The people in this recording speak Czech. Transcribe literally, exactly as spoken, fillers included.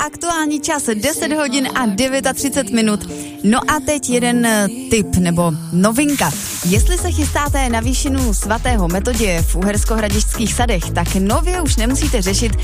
aktuální čas deset hodin a třicet devět minut. No a teď jeden tip nebo novinka. Jestli se chystáte na výšinu svatého Metoděje v Uherskohradišťských sadech, tak nově už nemusíte řešit,